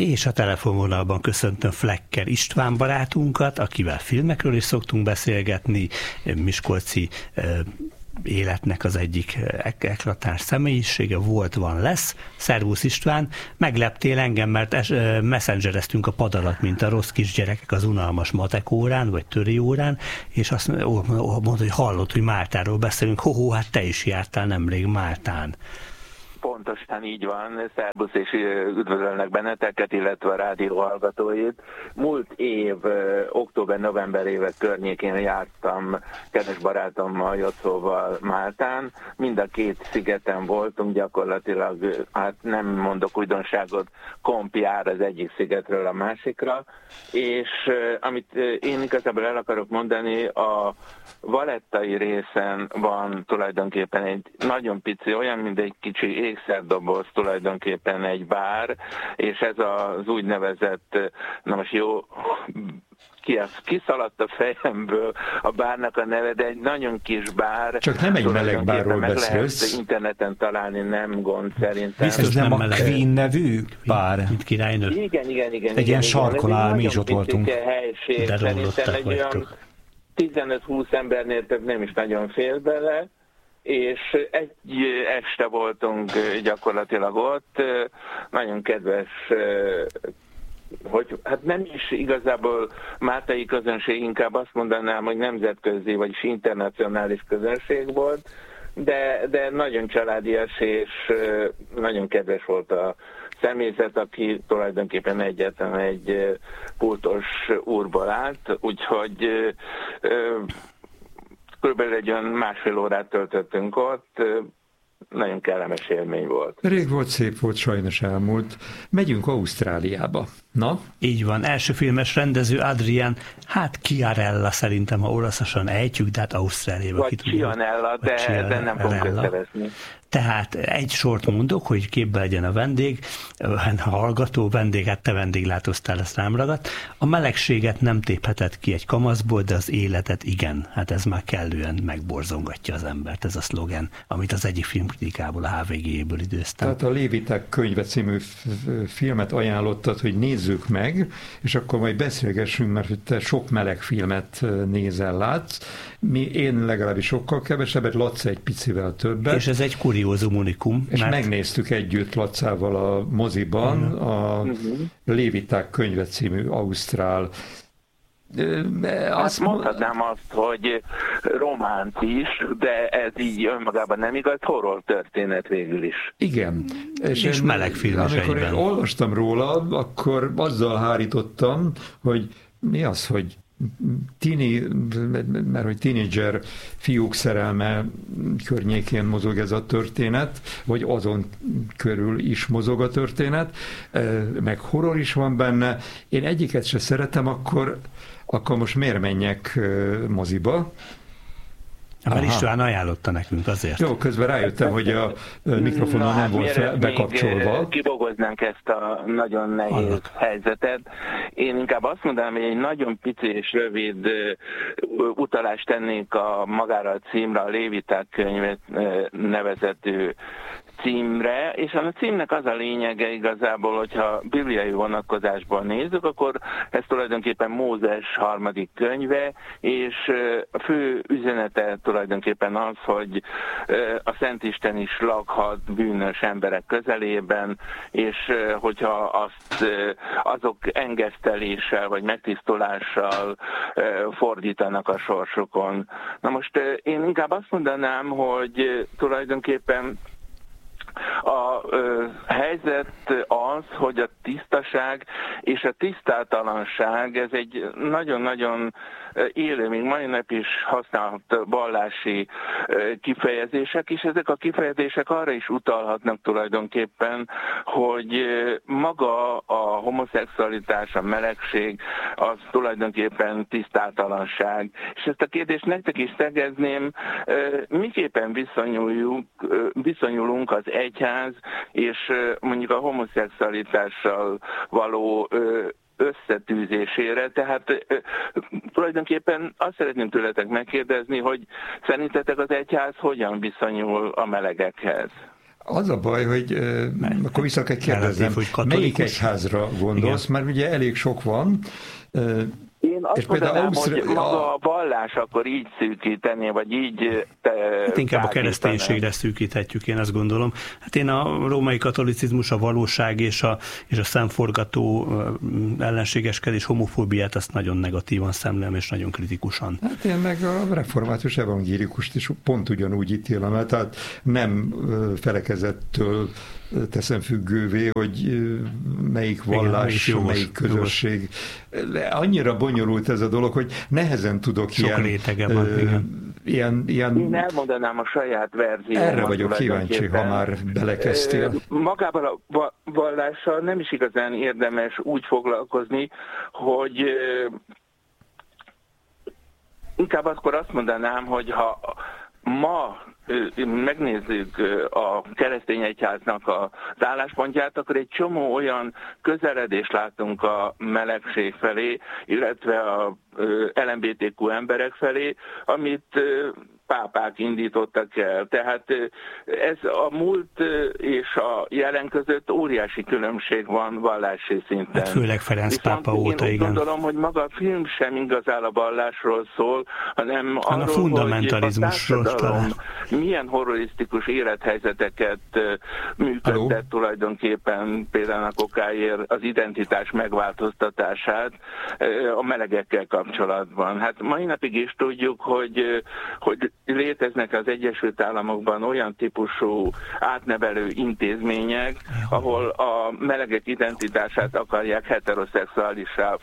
És a telefonvonalban köszöntöm Flecker István barátunkat, akivel filmekről is szoktunk beszélgetni, miskolci életnek az egyik eklatáns személyisége, volt, van, lesz. Szervusz István, megleptél engem, mert messengereztünk a pad alatt, mint a rossz kisgyerekek az unalmas matek órán, vagy töri órán, és azt mondta, hogy hallott, hogy Máltáról beszélünk. Hát te is jártál nemrég Máltán. Pontosan így van, szervusz és üdvözölnek benneteket, illetve a rádió hallgatóit. Múlt év, október-november évek környékén jártam kedves barátommal, Jocóval Máltán. Mind a két szigeten voltunk, gyakorlatilag, hát nem mondok újdonságot, komp jár az egyik szigetről a másikra, és amit én igazából el akarok mondani, a valettai részen van tulajdonképpen egy nagyon pici, olyan, mint egy kicsi ékszerdoboz, tulajdonképpen egy bár, és ez az úgynevezett, na most jó, kiszaladt a fejemből a bárnak a neve, de egy nagyon kis bár. Csak nem egy meleg bárról beszélsz. Lehet interneten találni, nem gond szerintem. Biztos nem a Queen nevű bár. Mint királynő. Igen. Egy ilyen sarkon áll, mi is ott voltunk. Helység, szerintem egy olyan 15-20 embernél több nem is nagyon fél bele, és egy este voltunk gyakorlatilag ott, nagyon kedves, hogy hát nem is igazából máltai közönség, inkább azt mondanám, hogy nemzetközi, vagyis internacionális közönség volt, de nagyon családias és nagyon kedves volt a személyzet, aki tulajdonképpen egyetlen egy pultos úrból állt, úgyhogy körülbelül egy olyan másfél órát töltöttünk ott, nagyon kellemes élmény volt. Rég volt, szép volt, sajnos elmúlt. Megyünk Ausztráliába. Na? Így van, első filmes rendező Adrian, hát Chiarella szerintem, ha olaszosan ejtjük, de hát Ausztráliába. Vagy Cianella, de nem fogunk összevezni. Tehát egy sort mondok, hogy képbe legyen a vendég, a hallgató vendég, hát te vendéglátóztál, ezt rám ragadt. A melegséget nem téphetett ki egy kamaszból, de az életet igen. Hát ez már kellően megborzongatja az embert, ez a szlogen, amit az egyik filmkritikából, a HVG-ből időztem. Tehát a Léviták könyve című filmet ajánlottad, hogy nézzük meg, és akkor majd beszélgessünk, mert hogy te sok meleg filmet nézel, látsz. Én legalábbis sokkal kevesebbet, Laci egy picivel többet. És ez egy kuriózum unikum. És megnéztük együtt Lacával a moziban a Léviták könyve című ausztrál. Azt mondhatnám azt, hogy románt is, de ez így önmagában nem igaz, horror történet végül is. Igen. És melegfilmes amikor egyben. Én olvastam róla, akkor azzal hárítottam, hogy mi az, hogy mert hogy tínédzser fiúk szerelme környékén mozog ez a történet, vagy azon körül is mozog a történet, meg horror is van benne. Én egyiket se szeretem, akkor most miért menjek moziba? Mert István ajánlotta nekünk azért. Jó, közben rájöttem, hogy a mikrofonon nem volt bekapcsolva. Kibogoznánk ezt a nagyon nehéz helyzetet. Én inkább azt mondanám, hogy egy nagyon pici és rövid utalást tennék magára a címre, a Léviták könyvet nevezetű címre, és a címnek az a lényege igazából, hogyha bibliai vonatkozásból nézzük, akkor ez tulajdonképpen Mózes harmadik könyve, és a fő üzenete tulajdonképpen az, hogy a Szentisten is lakhat bűnös emberek közelében, és hogyha azok engeszteléssel vagy megtisztulással fordítanak a sorsukon. Na most én inkább azt mondanám, hogy tulajdonképpen a helyzet az, hogy a tisztaság és a tisztátalanság, ez egy nagyon-nagyon élő, még mai nap is használt vallási kifejezések, és ezek a kifejezések arra is utalhatnak tulajdonképpen, hogy maga a homoszexualitás, a melegség, az tulajdonképpen tisztátalanság. És ezt a kérdést nektek is szegezném, miképpen viszonyulunk az egyház és mondjuk a homoszexualitással való összetűzésére, tehát tulajdonképpen azt szeretném tőletek megkérdezni, hogy szerintetek az egyház hogyan viszonyul a melegekhez? Az a baj, hogy akkor vissza kell kérdeznem, melyik egyházra gondolsz, mert ugye elég sok van. Én azt mondanám, hogy maga a vallás akkor így szűkíteni, vagy így... Hát inkább a kereszténységre szűkíthetjük, én azt gondolom. Hát én a római katolicizmus, a valóság és a szemforgató ellenségeskedés, homofóbiát azt nagyon negatívan szemlélem, és nagyon kritikusan. Hát én meg a református evangélikust is pont ugyanúgy ítélem, tehát nem felekezettől teszem függővé, hogy melyik vallás, igen, melyik közösség. Annyira bonyolult ez a dolog, hogy nehezen tudok ilyen... Én elmondanám a saját verziómat. Erre vagyok kíváncsi, ha már belekezdtél. Magával a vallással nem is igazán érdemes úgy foglalkozni, hogy inkább akkor azt mondanám, hogy ha ma megnézzük a keresztény egyháznak az álláspontját, akkor egy csomó olyan közeledést látunk a melegség felé, illetve a LMBTQ emberek felé, amit pápák indítottak el. Tehát ez a múlt és a jelen között óriási különbség van vallási szinten. Hát főleg Ferenc pápa óta, igen. Én gondolom, hogy maga a film sem igazán a vallásról szól, hanem arról, a fundamentalizmusról hogy milyen horrorisztikus élethelyzeteket működtet tulajdonképpen például a kokáért az identitás megváltoztatását a melegekkel kapcsolatban. Hát mai napig is tudjuk, hogy léteznek az Egyesült Államokban olyan típusú átnevelő intézmények, ahol a melegek identitását akarják heteroszexuálissá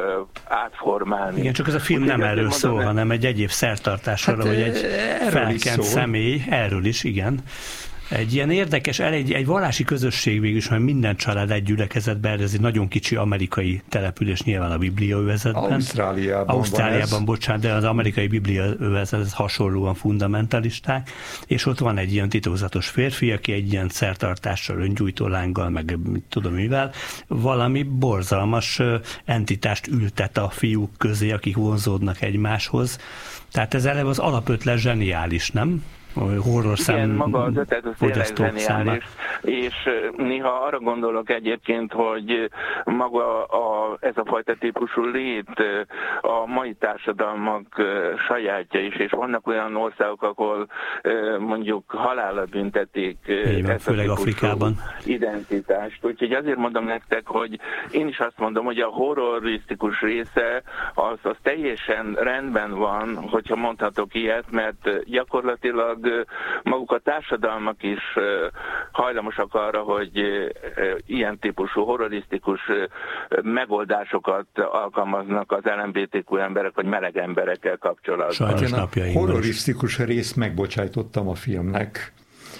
átformálni. Igen, csak ez a film nem erről szól, hanem egy egyéb szertartásról, vagy egy felkent személy, erről is, igen. Egy ilyen érdekes, egy vallási közösség végül is, mert minden család egy gyülekezetben, ez egy nagyon kicsi amerikai település, nyilván a bibliaövezetben. Ausztráliában, bocsánat, de az amerikai bibliaövezet hasonlóan fundamentalisták, és ott van egy ilyen titokzatos férfi, aki egy ilyen szertartással, öngyújtó lánggal, meg tudom mivel, valami borzalmas entitást ültet a fiúk közé, akik vonzódnak egymáshoz. Tehát ez eleve az alapötlet zseniális, nem? Igen, maga az ötlet az tényleg zseniális, és néha arra gondolok egyébként, hogy maga ez a fajta típusú lét a mai társadalmak sajátja is, és vannak olyan országok, ahol mondjuk halállal büntetik ezt a típusú Afrikában identitást. Úgyhogy azért mondom nektek, hogy én is azt mondom, hogy a horrorisztikus része az teljesen rendben van, hogyha mondhatok ilyet, mert gyakorlatilag maguk a társadalmak is hajlamosak arra, hogy ilyen típusú horrorisztikus megoldásokat alkalmaznak az LMBTQ emberek, vagy meleg emberekkel kapcsolatban. Sajnos napjainkban a horrorisztikus részt megbocsájtottam a filmnek,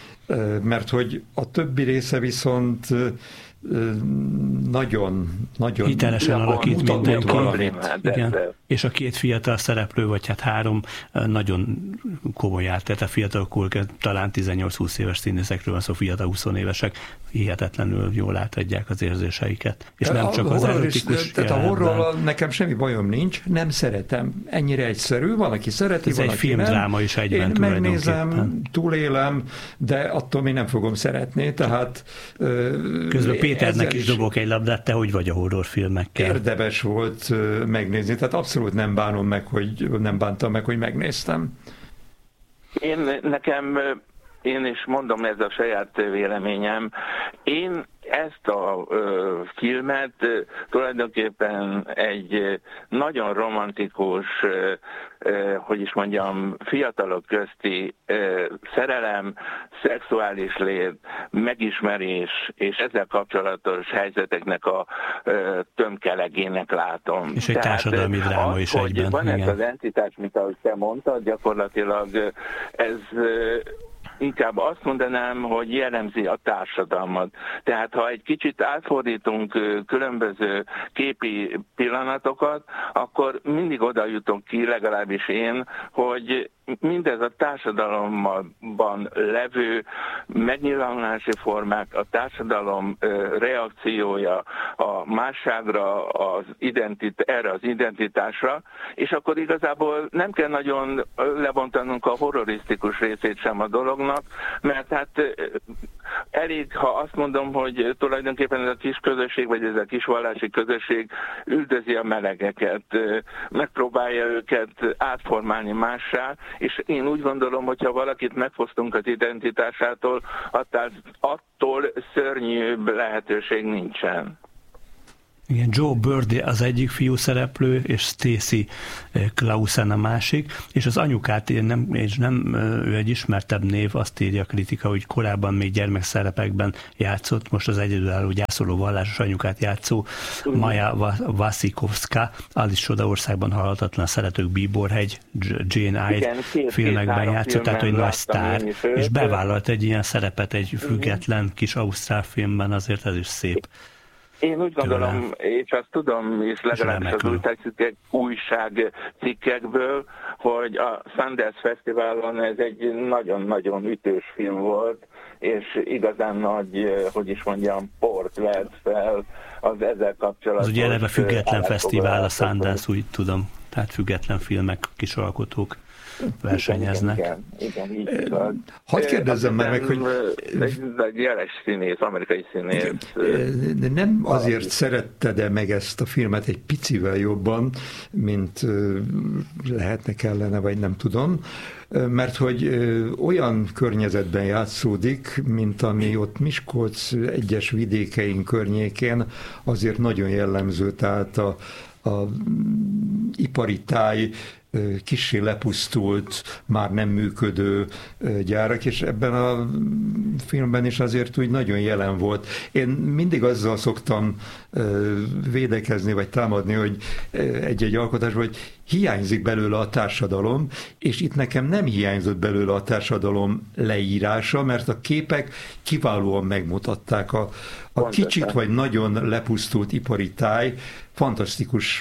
mert hogy a többi része viszont nagyon hitelesen alakít mindenkit. Igen. És a két fiatal szereplő, vagy hát három nagyon komoly tehát a fiatalok talán 18-20 éves színészekről van szó, fiatal 20 évesek hihetetlenül jól átadják az érzéseiket. És nem csak az erotikus. Tehát a horrorral nekem semmi bajom nincs, nem szeretem. Ennyire egyszerű, van, aki szereti, van, egy filmdráma is egyben. Én megnézem, túlélem, de attól még nem fogom szeretni, tehát közben Péternek is dobok egy labdát, te hogy vagy a horrorfilmekkel? Érdemes volt megnézni, tehát abszolút nem bántam meg, hogy megnéztem. Én is mondom, ez a saját véleményem. Én ezt a filmet tulajdonképpen egy nagyon romantikus, hogy is mondjam, fiatalok közti szerelem, szexuális lét, megismerés és ezzel kapcsolatos helyzeteknek a tömkelegének látom. És egy társadalmi dráma is egyben. Van ez az entitás, mint ahogy te mondtad, gyakorlatilag ez inkább azt mondanám, hogy jellemzi a társadalmat. Tehát ha egy kicsit átfordítunk különböző képi pillanatokat, akkor mindig oda jutunk ki, legalábbis én, hogy mindez a társadalomban levő megnyilvánulási formák, a társadalom reakciója a másságra, erre az identitásra, és akkor igazából nem kell nagyon lebontanunk a horrorisztikus részét sem a dolognak, mert hát elég, ha azt mondom, hogy tulajdonképpen ez a kis közösség, vagy ez a kis vallási közösség üldözi a melegeket, megpróbálja őket átformálni mássá, és én úgy gondolom, hogy ha valakit megfosztunk az identitásától, attól szörnyűbb lehetőség nincsen. Igen, Joe Bird az egyik fiú szereplő, és Stacy Clausen a másik, és az anyukát nem ő egy ismertebb név, azt írja a kritika, hogy korábban még gyermekszerepekben játszott, most az egyedülálló gyászoló vallásos anyukát játszó Maja Wasikowska, Alice Csodaországban halhatatlan szeretők Bíborhegy, Jane Eyre filmekben játszott, tehát egy nagy sztár, és bevállalt egy ilyen szerepet egy független kis ausztrál filmben, azért ez is szép. Én úgy gondolom, és azt tudom, és legalábbis az újságcikkekből, hogy a Sundance Fesztiválon ez egy nagyon-nagyon ütős film volt, és igazán nagy, hogy is mondjam, port vert fel az ezzel kapcsolatos... Az ugye eleve független fesztivál a Sundance, úgy tudom, tehát független filmek, kis alkotók versenyeznek. Igen, így igaz. Hadd kérdezzem meg, hogy... Egy jeles színész, amerikai színész. De nem azért szerette meg ezt a filmet egy picivel jobban, mint lehetne kellene, vagy nem tudom, mert hogy olyan környezetben játszódik, mint ami ott Miskolc egyes vidékeink környékén azért nagyon jellemző, tehát a ipari táj, kissé lepusztult, már nem működő gyárak, és ebben a filmben is azért úgy nagyon jelen volt. Én mindig azzal szoktam védekezni, vagy támadni, hogy egy-egy alkotásban, hogy hiányzik belőle a társadalom, és itt nekem nem hiányzott belőle a társadalom leírása, mert a képek kiválóan megmutatták a kicsit vagy nagyon lepusztult ipari táj, fantasztikus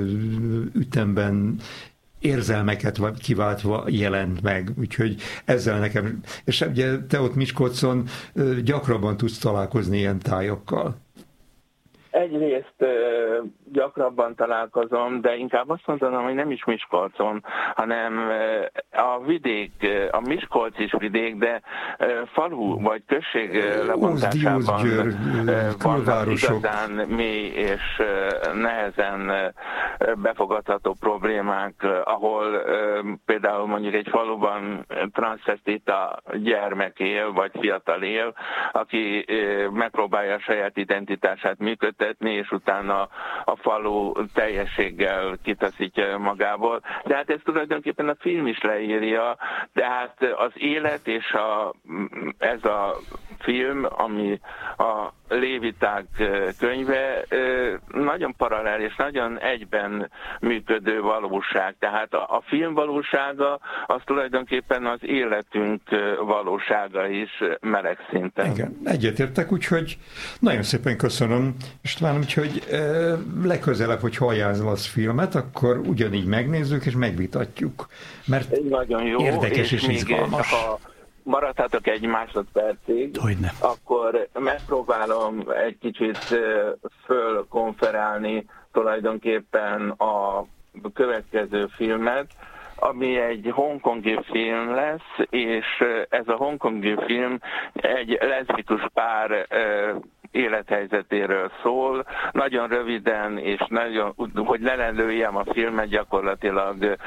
ütemben érzelmeket kiváltva jelent meg, úgyhogy ezzel nekem, és ugye te ott Miskolcon gyakrabban tudsz találkozni ilyen tájakkal. Egyrészt gyakrabban találkozom, de inkább azt mondanám, hogy nem is Miskolcon, hanem a vidék, a Miskolc is vidék, de falu vagy község lebontásában vannak igazán mély és nehezen befogadható problémák, ahol például mondjuk egy faluban transzvesztita gyermek él, vagy fiatal él, aki megpróbálja a saját identitását működtetni, és utána a falu teljességgel kitaszítja magából. De hát ez tulajdonképpen a film is leírja, de hát az élet és ez a film, ami a Léviták könyve, nagyon paralel és nagyon egyben működő valóság. Tehát a film valósága az tulajdonképpen az életünk valósága is meleg szinten. Igen, egyetértek, úgyhogy nagyon szépen köszönöm, István, úgyhogy legközelebb, hogy ajánlasz filmet, akkor ugyanígy megnézzük és megvitatjuk. Mert nagyon jó, érdekes és izgalmas. Maradhatok egy másodpercig, akkor megpróbálom egy kicsit fölkonferálni tulajdonképpen a következő filmet, ami egy hongkongi film lesz, és ez a hongkongi film egy leszbikus pár élethelyzetéről szól. Nagyon röviden, és nagyon, hogy lelőjem a filmet, gyakorlatilag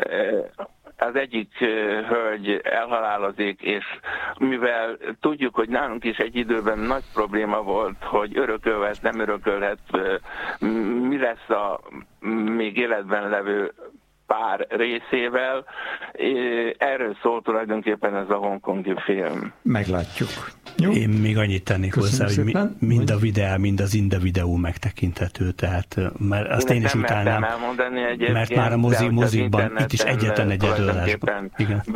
az egyik hölgy elhalálozik, és mivel tudjuk, hogy nálunk is egy időben nagy probléma volt, hogy örökölhet, nem örökölhet, mi lesz a még életben levő pár részével. Erről szól tulajdonképpen ez a hongkongi film. Meglátjuk. Jó? Én még annyit tennék hozzá, hogy mind a videó, mind az Inde videó megtekinthető, tehát mert azt én is utálnám, mert már a mozikban itt is egyetlen egy előadásban.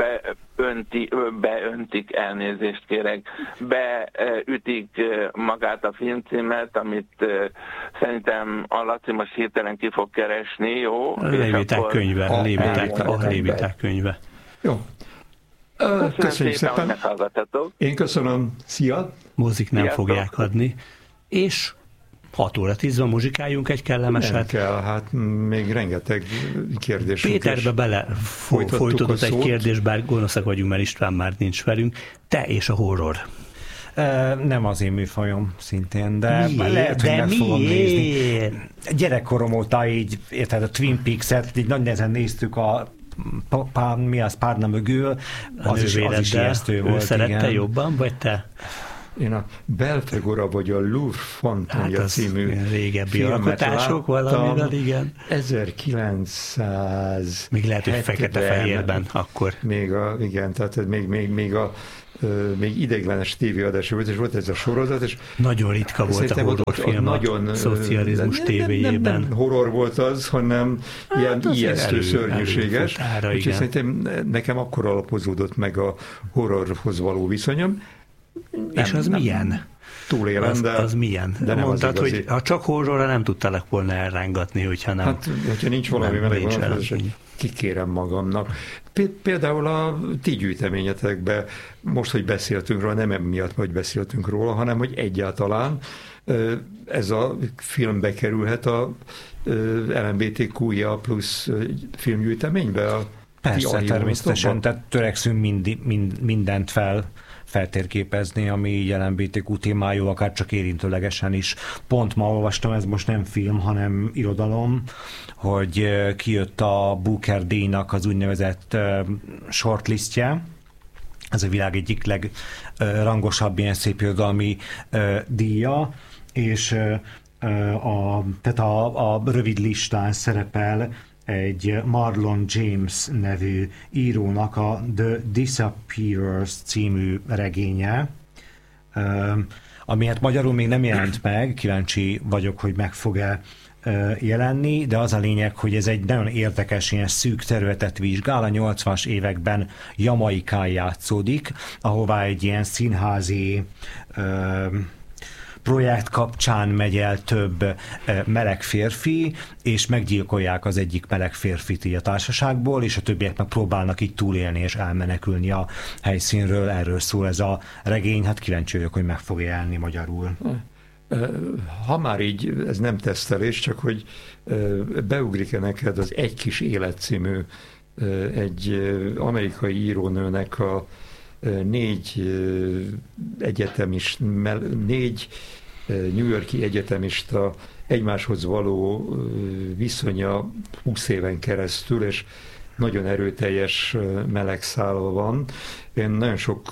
Beöntik, elnézést kérek, beütik magát a filmcímet, amit szerintem a Laci most hirtelen ki fog keresni, jó? A Léviták könyve. Jó. Köszönjük szépen, hogy meghallgattatok. Én köszönöm. Szia! Mozik nem fogják adni. És 6 óra 10-ben muzsikáljunk egy kellemeset. Nem kell, hát még rengeteg kérdés. Péterbe bele folytatott egy kérdés, bár gonoszak vagyunk, mert István már nincs velünk. Te és a horror. Nem az én műfajom szintén, de lehet, hogy meg fogom nézni. Gyerekkorom óta így, érted, a Twin Peaks-et így nagy nehezen néztük Párna mögül, az is ijesztő volt. Ő szerette jobban, vagy te? Én a Belfegora vagy a Louvre Fantomja című régebbi alkotások valamivel, igen. 1900. Még lehet, hogy fekete-fehérben akkor. Igen, tehát még ideiglenes tévéadás volt, és volt ez a sorozat, és nagyon ritka volt a horrorfilm a szocializmus tévéjében. Nem horror volt az, hanem ilyen ijesztő, szörnyűséges. Úgyhogy szerintem nekem akkor alapozódott meg a horrorhoz való viszonyom. És az milyen? Túlélem, az milyen? De mondtad, hogy ha csak horrorra nem tudtalak volna elrángatni, hogyha nem. Hát, hogyha nincs valami meleg, kikérem magamnak. Például a ti gyűjteményetekben, most, hogy beszéltünk róla, nem emiatt, hogy beszéltünk róla, hanem, hogy egyáltalán ez a filmbe kerülhet a LMBTQIA plusz filmgyűjteménybe? Persze, természetesen, tehát törekszünk mindent feltérképezni, ami LMBTQ témájú, akár csak érintőlegesen is. Pont ma olvastam, ez most nem film, hanem irodalom, hogy kijött a Booker díjnak az úgynevezett shortlistje. Ez a világ egyik legrangosabb ilyen szép irodalmi díja, és tehát a rövid listán szerepel egy Marlon James nevű írónak a The Disappearers című regénye, ami hát magyarul még nem jelent meg, kíváncsi vagyok, hogy meg fog-e jelenni, de az a lényeg, hogy ez egy nagyon érdekes, ilyen szűk területet vizsgál, a 80-as években Jamaikán játszódik, ahová egy ilyen színházi projekt kapcsán megy el több meleg férfi, és meggyilkolják az egyik meleg férfit így a társaságból, és a többiek meg próbálnak így túlélni és elmenekülni a helyszínről. Erről szól ez a regény, hát kíváncsi vagyok, hogy meg fog jelenni magyarul. Ha már így, ez nem tesztelés, csak hogy beugrik-e neked az Egy kis élet című egy amerikai írónőnek a négy New York-i egyetemista egymáshoz való viszonya 20 éven keresztül, és nagyon erőteljes melegszálva van. Én nagyon sok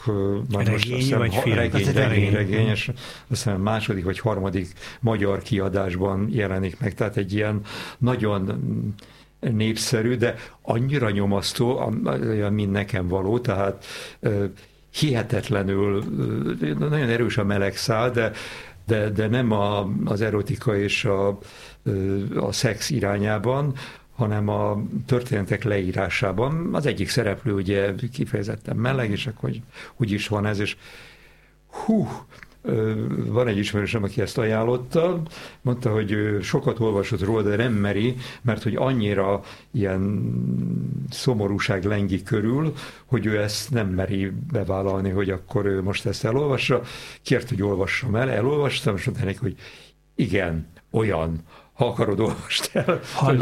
regény, és aztán második vagy harmadik magyar kiadásban jelenik meg, tehát egy ilyen nagyon népszerű, de annyira nyomasztó, mint nekem való, tehát hihetetlenül, nagyon erős a melegszál, de nem az erotika és a szex irányában, hanem a történetek leírásában. Az egyik szereplő ugye kifejezetten meleg, és akkor úgy is van ez, és van egy ismerősöm, aki ezt ajánlotta, mondta, hogy ő sokat olvasott róla, de nem meri, mert hogy annyira ilyen szomorúság lengi körül, hogy ő ezt nem meri bevállalni, hogy akkor ő most ezt elolvassa. Kért, hogy olvassam el, elolvastam, és mondta neki, hogy igen, olyan, ha akarod, olvast el.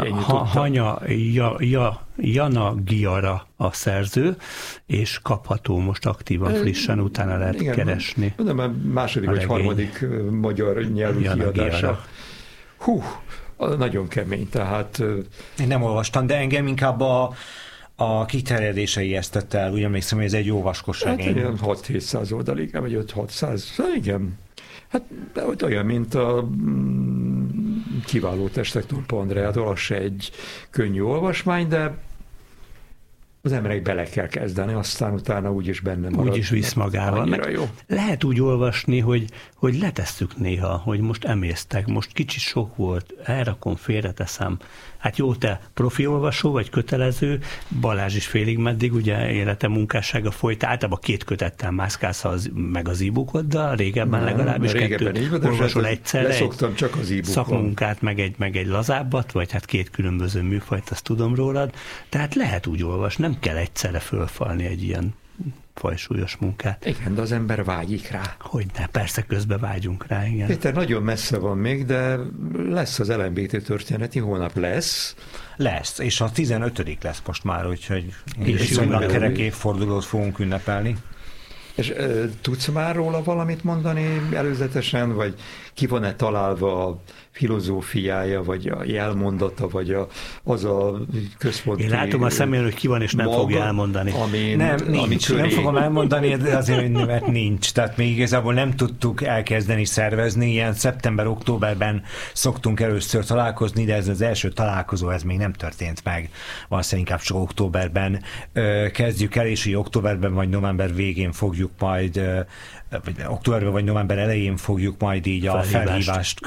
Jana Giara a szerző, és kapható most aktívan, frissen, utána lehet keresni. De már második vagy harmadik magyar nyelvű kiadása. Nagyon kemény, tehát... Én nem olvastam, de engem inkább a kiterjedése ijesztett el. Úgy emlékszem, hogy ez egy jó vaskos regény. Hát 6-700 oldalig, vagy 5-600. Igen. Hát olyan, mint a Kiváló testek Tompa Andreától, az se egy könnyű olvasmány, de az emberek bele kell kezdeni, aztán utána úgyis benne marad. Úgyis visz magával. Jó. Lehet úgy olvasni, hogy letesszük néha, hogy most emésztek, most kicsit sok volt, elrakom, félreteszem. Hát jó, te profi olvasó vagy kötelező, Balázs is félig meddig, ugye élete munkássága folyt, általában 2 kötettel mászkálsz meg az e-bookoddal, régebben legalábbis 2 olvasol egyszerre, leszoktam csak az e-bookon. Szakmunkát, meg egy lazábbat, vagy hát 2 különböző műfajt, azt tudom rólad, tehát lehet úgy olvasni, nem kell egyszerre fölfalni egy ilyen fajsúlyos munkát. Igen, de az ember vágyik rá. Hogyne, persze közben vágyunk rá, igen. Péter, nagyon messze van még, de lesz az LMBT történeti hónap, lesz. Lesz, és a 15. lesz most már, úgyhogy viszonylag kerek évfordulót fogunk ünnepelni. És tudsz már róla valamit mondani előzetesen, vagy ki van-e találva a filozófiája, vagy a jelmondata, vagy az a központi... Én látom a szemén, hogy ki van, és nem fogja elmondani. Nem fogom elmondani, de azért, mert nincs. Tehát még igazából nem tudtuk elkezdeni szervezni. Ilyen szeptember-októberben szoktunk először találkozni, de ez az első találkozó, ez még nem történt meg. Valószínűleg inkább csak októberben kezdjük el, és így októberben vagy november végén fogjuk majd, vagy októberben vagy november elején fogjuk majd így a felhívást